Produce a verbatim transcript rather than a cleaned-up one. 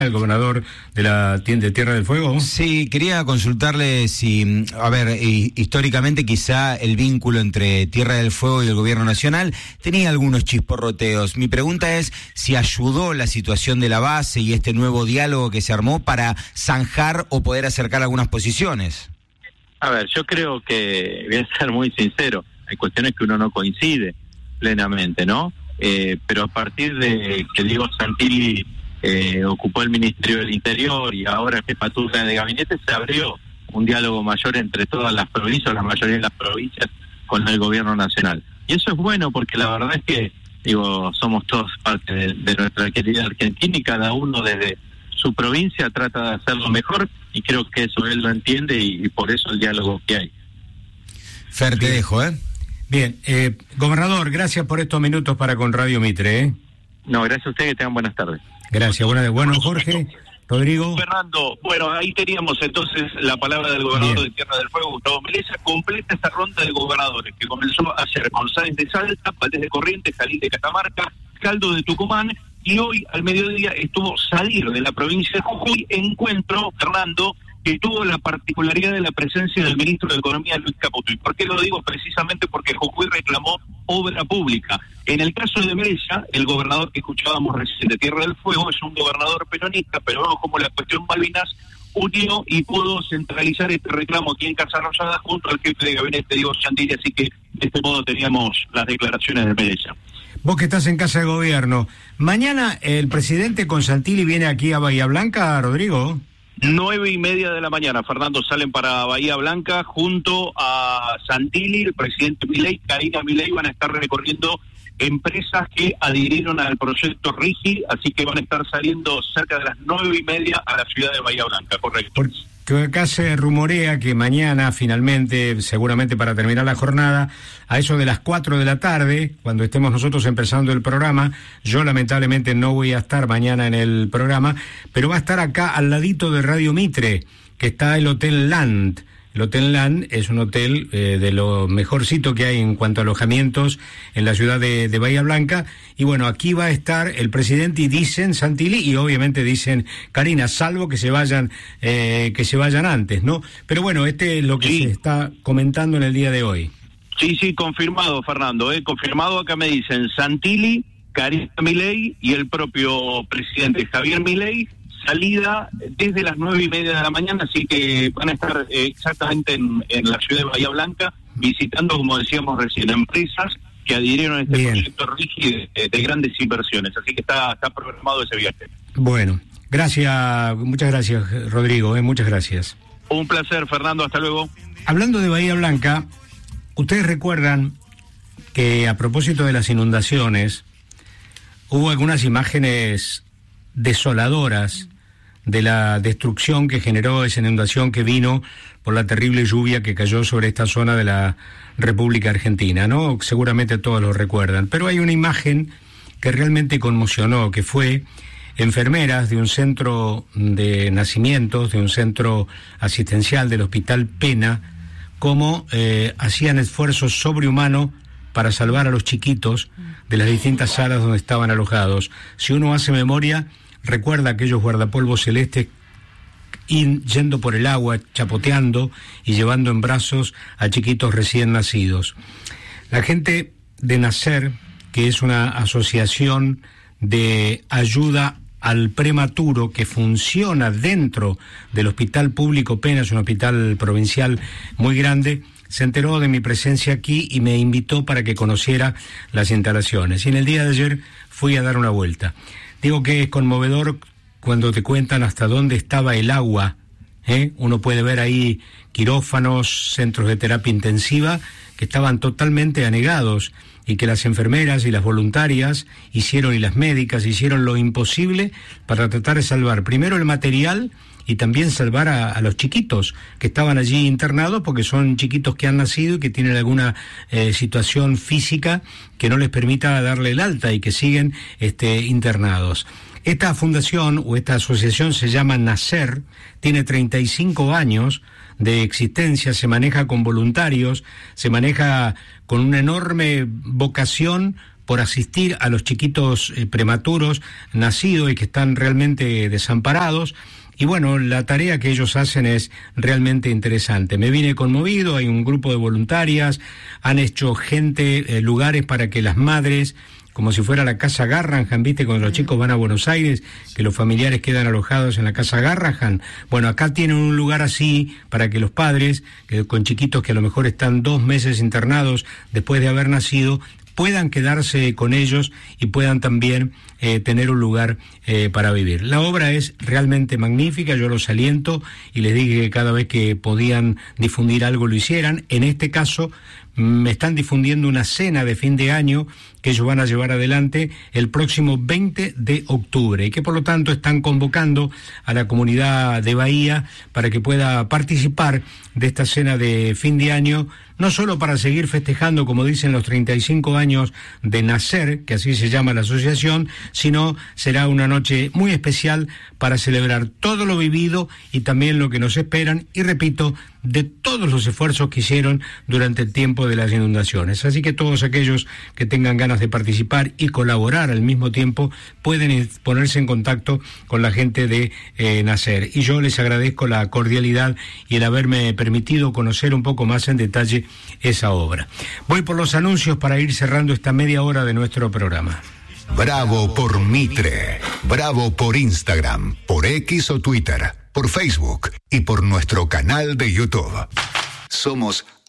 el gobernador de la de Tierra del Fuego. Sí, quería consultarle si, a ver, históricamente quizá el vínculo entre Tierra del Fuego y el gobierno nacional tenía algunos chisporroteos. Mi pregunta es si ayudó la situación de la base y este nuevo diálogo que se armó para zanjar o poder acercar algunas posiciones. A ver, yo creo que, voy a ser muy sincero, hay cuestiones que uno no coincide plenamente, ¿no? Eh, pero a partir de que Diego Santilli Eh, ocupó el Ministerio del Interior y ahora es jefatura de gabinete, se abrió un diálogo mayor entre todas las provincias, la mayoría de las provincias, con el gobierno nacional. Y eso es bueno porque la verdad es que, digo, somos todos parte de, de nuestra querida Argentina y cada uno desde su provincia trata de hacerlo mejor y creo que eso él lo entiende y, y por eso el diálogo que hay. Fer, te dejo, ¿eh? Bien, eh, gobernador, gracias por estos minutos para con Radio Mitre, ¿eh? No, gracias a usted, que tengan buenas tardes. Gracias, buenas tardes. Bueno, Jorge, Rodrigo. Fernando, bueno, ahí teníamos entonces la palabra del gobernador Bien. de Tierra del Fuego, Gustavo Meleza. Completa esta ronda de gobernadores que comenzó ayer con Sáenz de Salta, Valdés de Corrientes, Jalil de Catamarca, Caldo de Tucumán, y hoy al mediodía estuvo Salir de la provincia de Jujuy. Encuentro, Fernando, que tuvo la particularidad de la presencia del ministro de Economía, Luis Caputo. ¿Y por qué lo digo? Precisamente porque Jujuy reclamó obra pública. En el caso de Meleza, el gobernador que escuchábamos recién de Tierra del Fuego es un gobernador peronista, pero no como la cuestión Malvinas, unió y pudo centralizar este reclamo aquí en Casa Rosada junto al jefe de gabinete, Diego Santilli, así que de este modo teníamos las declaraciones de Meleza. Vos que estás en Casa de Gobierno, mañana el presidente con Santilli viene aquí a Bahía Blanca, Rodrigo. Nueve y media de la mañana, Fernando, salen para Bahía Blanca junto a Santilli, el presidente Milei, Karina Milei, van a estar recorriendo empresas que adhirieron al proyecto RIGI, así que van a estar saliendo cerca de las nueve y media a la ciudad de Bahía Blanca, correcto. Porque acá se rumorea que mañana, finalmente, seguramente para terminar la jornada, a eso de las cuatro de la tarde, cuando estemos nosotros empezando el programa, yo lamentablemente no voy a estar mañana en el programa, pero va a estar acá al ladito de Radio Mitre, que está el Hotel Land. El Hotel Land es un hotel eh, de lo mejorcito que hay en cuanto a alojamientos en la ciudad de, de Bahía Blanca. Y bueno, aquí va a estar el presidente y dicen Santilli y obviamente dicen Karina, salvo que se vayan eh, que se vayan antes, ¿no? Pero bueno, este es lo que sí se está comentando en el día de hoy. Sí, sí, confirmado, Fernando, ¿eh? Confirmado. Acá me dicen Santilli, Karina Milei y el propio presidente Javier Milei. Salida desde las nueve y media de la mañana, así que van a estar eh, exactamente en, en la ciudad de Bahía Blanca, visitando, como decíamos recién, empresas que adhirieron a este Bien. proyecto RIGI de, de grandes inversiones, así que está, está programado ese viaje. Bueno, gracias, muchas gracias, Rodrigo, eh, muchas gracias. Un placer, Fernando, hasta luego. Hablando de Bahía Blanca, ustedes recuerdan que a propósito de las inundaciones, hubo algunas imágenes desoladoras de la destrucción que generó esa inundación que vino por la terrible lluvia que cayó sobre esta zona de la República Argentina, ¿no? Seguramente todos lo recuerdan, pero hay una imagen que realmente conmocionó, que fue enfermeras de un centro de nacimientos, de un centro asistencial del Hospital Pena, cómo eh, hacían esfuerzos sobrehumanos para salvar a los chiquitos de las distintas salas donde estaban alojados. Si uno hace memoria, recuerda aquellos guardapolvos celestes in, yendo por el agua, chapoteando y llevando en brazos a chiquitos recién nacidos. La gente de Nacer, que es una asociación de ayuda al prematuro que funciona dentro del Hospital Público Pena, es un hospital provincial muy grande, se enteró de mi presencia aquí y me invitó para que conociera las instalaciones. Y en el día de ayer fui a dar una vuelta. Digo que es conmovedor cuando te cuentan hasta dónde estaba el agua, ¿eh? Uno puede ver ahí quirófanos, centros de terapia intensiva que estaban totalmente anegados y que las enfermeras y las voluntarias hicieron y las médicas hicieron lo imposible para tratar de salvar primero el material y también salvar a, a los chiquitos que estaban allí internados, porque son chiquitos que han nacido y que tienen alguna eh, situación física que no les permita darle el alta y que siguen este, internados. Esta fundación o esta asociación se llama Nacer, tiene treinta y cinco años de existencia, se maneja con voluntarios, se maneja con una enorme vocación por asistir a los chiquitos eh, prematuros nacidos y que están realmente desamparados. Y bueno, la tarea que ellos hacen es realmente interesante. Me vine conmovido, hay un grupo de voluntarias, han hecho gente, eh, lugares para que las madres, como si fuera la Casa Garrahan, ¿viste? Cuando los chicos van a Buenos Aires, que los familiares quedan alojados en la Casa Garrahan. Bueno, acá tienen un lugar así para que los padres, que con chiquitos que a lo mejor están dos meses internados después de haber nacido, puedan quedarse con ellos y puedan también eh, tener un lugar eh, para vivir. La obra es realmente magnífica, yo los aliento y les dije que cada vez que podían difundir algo lo hicieran. En este caso me están difundiendo una cena de fin de año que ellos van a llevar adelante el próximo veinte de octubre y que por lo tanto están convocando a la comunidad de Bahía para que pueda participar de esta cena de fin de año, no solo para seguir festejando, como dicen, los treinta y cinco años de Nacer, que así se llama la asociación, sino será una noche muy especial para celebrar todo lo vivido y también lo que nos esperan, y repito, de todos los esfuerzos que hicieron durante el tiempo de las inundaciones. Así que todos aquellos que tengan ganas de participar y colaborar al mismo tiempo pueden ponerse en contacto con la gente de eh, Nacer. Y yo les agradezco la cordialidad y el haberme permitido conocer un poco más en detalle esa obra. Voy por los anuncios para ir cerrando esta media hora de nuestro programa. Bravo por Mitre, bravo por Instagram, por X o Twitter, por Facebook y por nuestro canal de YouTube. Somos